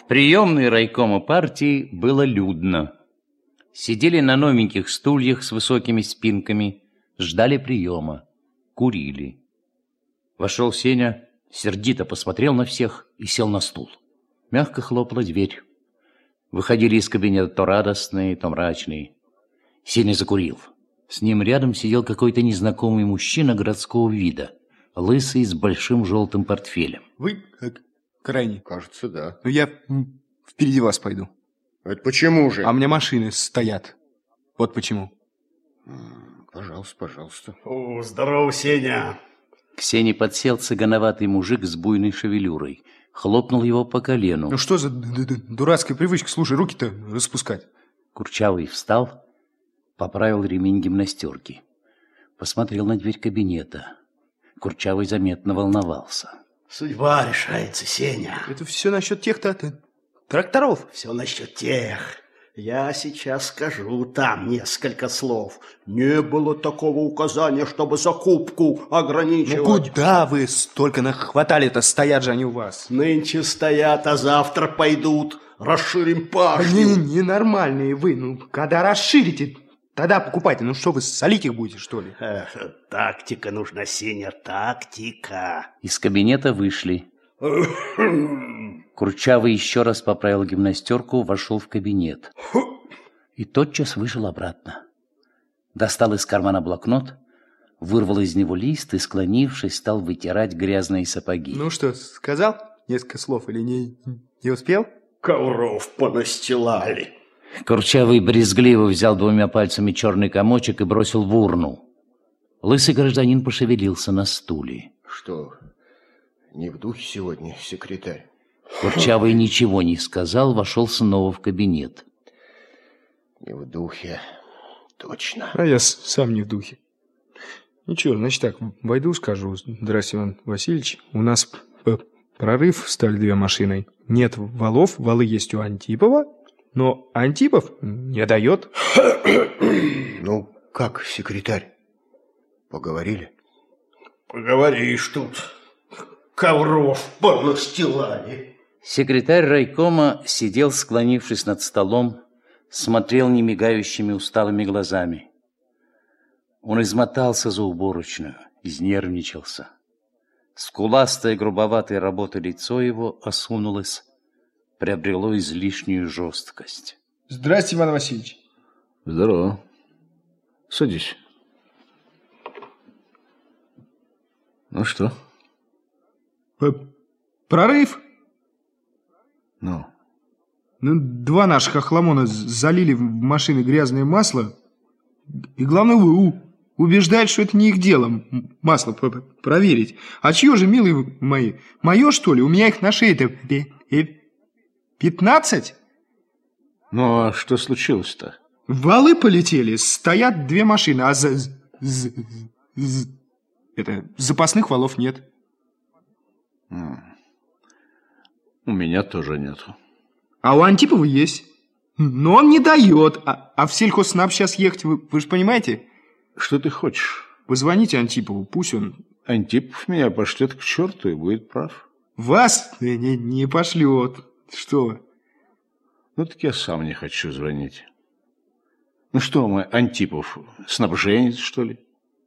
приемной райкома партии было людно. Сидели на новеньких стульях с высокими спинками, ждали приема, курили. Вошел Сеня, сердито посмотрел на всех и сел на стул. Мягко хлопала дверь. Выходили из кабинета то радостные, то мрачные. Сеня закурил. С ним рядом сидел какой-то незнакомый мужчина городского вида, лысый, с большим желтым портфелем. Вы крайний? Кажется, да. Ну, я впереди вас пойду. Это почему же? А у меня машины стоят. Вот почему. Пожалуйста, пожалуйста. О, здорово, Сеня. К Сене подсел цыгановатый мужик с буйной шевелюрой. Хлопнул его по колену. Ну что за дурацкая привычка, слушай, руки-то распускать? Курчавый встал, поправил ремень гимнастерки. Посмотрел на дверь кабинета. Курчавый заметно волновался. Судьба решается, Сеня. Это все насчет тех-то тракторов. Все насчет тех. Я сейчас скажу там несколько слов. Не было такого указания, чтобы закупку ограничивать. Ну куда вы столько нахватали-то? Стоят же они у вас. Нынче стоят, а завтра пойдут. Расширим пашню. Ненормальные вы. Ну, когда расширите, тогда покупайте. Ну что вы, солить их будете, что ли? Тактика нужна, Сеня, тактика. Из кабинета вышли. Курчавый еще раз поправил гимнастерку, вошел в кабинет. И тотчас вышел обратно. Достал из кармана блокнот, вырвал из него лист и, склонившись, стал вытирать грязные сапоги. Ну что, сказал несколько слов или не успел? Ковров понастилали. Курчавый брезгливо взял двумя пальцами черный комочек и бросил в урну. Лысый гражданин пошевелился на стуле. Что, не в духе сегодня, секретарь? Курчавый ничего не сказал, вошел снова в кабинет. Не в духе, точно. А я сам не в духе. Ничего, значит так, войду, скажу: здравствуйте, Иван Васильевич, у нас прорыв, стали 2 машины. Нет валов, валы есть у Антипова, но Антипов не дает. Ну, как, секретарь? Поговорили? Поговоришь тут. Ковров понастилали. Секретарь райкома сидел, склонившись над столом, смотрел немигающими усталыми глазами. Он измотался за уборочную, изнервничался. Скуластое, грубоватое работа лицо его осунулось, приобрело излишнюю жесткость. Здравствуйте, Иван Васильевич. Здорово. Садись. Ну что? Прорыв? Ну? Ну, 2 наших охламона залили в машины грязное масло. И главное, убеждают, что это не их дело масло проверить. А чье же, милые мои? Мое, что ли? У меня их на шее-то 15? Ну, а что случилось-то? Валы полетели, стоят 2 машины, а запасных валов нет. У меня тоже нету. А у Антипова есть. Но он не дает. А в сельхознаб сейчас ехать, вы же понимаете? Что ты хочешь? Позвоните Антипову, пусть он... Антипов меня пошлет к черту и будет прав. Вас не пошлет. Что вы? Ну, так я сам не хочу звонить. Ну что мы, Антипов, снабженец, что ли?